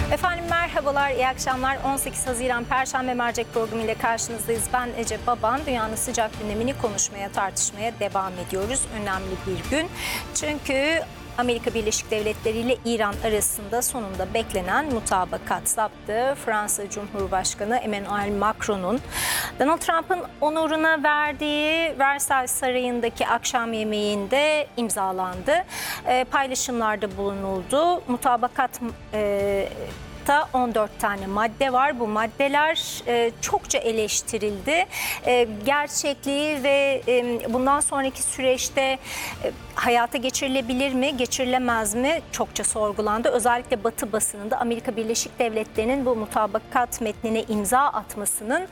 Efendim merhabalar, iyi akşamlar. 18 Haziran Perşembe mercek programı ile karşınızdayız. Ben Ece Baban. Dünyanın sıcak gündemini konuşmaya, tartışmaya devam ediyoruz. Önemli bir gün. Çünkü Amerika Birleşik Devletleri ile İran arasında sonunda beklenen mutabakat saptı. Fransa Cumhurbaşkanı Emmanuel Macron'un Donald Trump'ın onuruna verdiği Versailles Sarayı'ndaki akşam yemeğinde imzalandı. Paylaşımlarda bulunuldu. Mutabakat 14 tane madde var. Bu maddeler çokça eleştirildi. Gerçekliği ve bundan sonraki süreçte hayata geçirilebilir mi, geçirilemez mi çokça sorgulandı. Özellikle Batı basınında Amerika Birleşik Devletleri'nin bu mutabakat metnine imza atmasının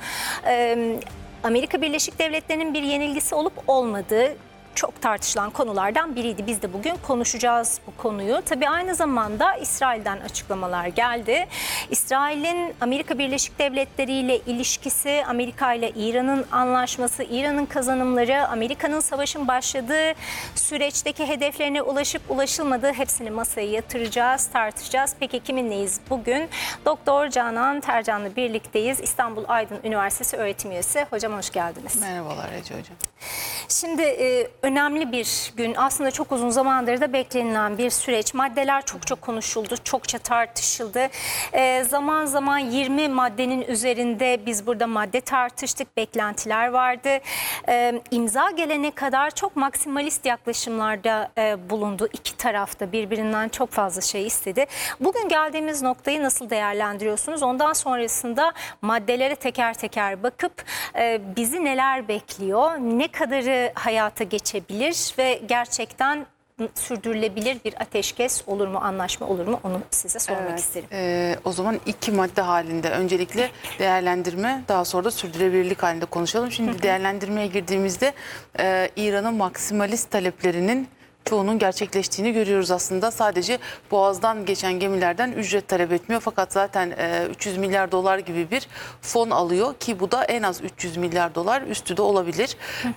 Amerika Birleşik Devletleri'nin bir yenilgisi olup olmadığı çok tartışılan konulardan biriydi. Biz de bugün konuşacağız bu konuyu. Tabii aynı zamanda İsrail'den açıklamalar geldi. İsrail'in Amerika Birleşik Devletleri ile ilişkisi, Amerika ile İran'ın anlaşması, İran'ın kazanımları, Amerika'nın savaşın başladığı süreçteki hedeflerine ulaşıp ulaşılmadığı hepsini masaya yatıracağız, tartışacağız. Peki kiminleyiz bugün? Doktor Canan Tercan'la birlikteyiz. İstanbul Aydın Üniversitesi öğretim üyesi. Hocam hoş geldiniz. Merhabalar Ece Hocam. Şimdi önemli bir gün, aslında çok uzun zamandır da beklenilen bir süreç. Maddeler çokça konuşuldu, çokça tartışıldı. Zaman zaman 20 maddenin üzerinde biz burada madde tartıştık, beklentiler vardı. İmza gelene kadar çok maksimalist yaklaşımlarda bulundu. İki tarafta birbirinden çok fazla şey istedi. Bugün geldiğimiz noktayı nasıl değerlendiriyorsunuz? Ondan sonrasında maddelere teker teker bakıp bizi neler bekliyor, ne kadarı hayata geçebilir ve gerçekten sürdürülebilir bir ateşkes olur mu, anlaşma olur mu, onu size sormak isterim. O zaman iki madde halinde öncelikle değerlendirme, daha sonra da sürdürülebilirlik halinde konuşalım. Şimdi değerlendirmeye girdiğimizde İran'ın maksimalist taleplerinin çoğunun gerçekleştiğini görüyoruz aslında. Sadece Boğaz'dan geçen gemilerden ücret talep etmiyor. Fakat zaten 300 milyar dolar gibi bir fon alıyor ki bu da en az 300 milyar dolar üstü de olabilir.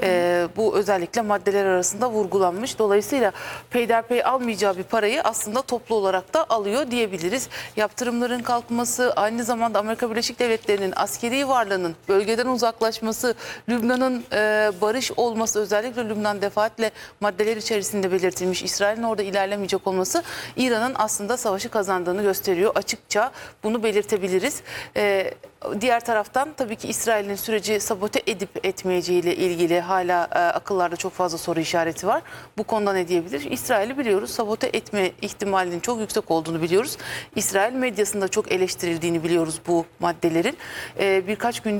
Bu özellikle maddeler arasında vurgulanmış. Dolayısıyla peyderpey almayacağı bir parayı aslında toplu olarak da alıyor diyebiliriz. Yaptırımların kalkması, aynı zamanda Amerika Birleşik Devletleri'nin askeri varlığının bölgeden uzaklaşması, Lübnan'ın barış olması, özellikle Lübnan defaatle maddeler içerisinde belirtilmiş, İsrail'in orada ilerlemeyecek olması İran'ın aslında savaşı kazandığını gösteriyor. Açıkça bunu belirtebiliriz. Diğer taraftan tabii ki İsrail'in süreci sabote edip etmeyeceğiyle ilgili hala akıllarda çok fazla soru işareti var. Bu konuda ne diyebilir? İsrail'i biliyoruz. Sabote etme ihtimalinin çok yüksek olduğunu biliyoruz. İsrail medyasında çok eleştirildiğini biliyoruz bu maddelerin. Birkaç gün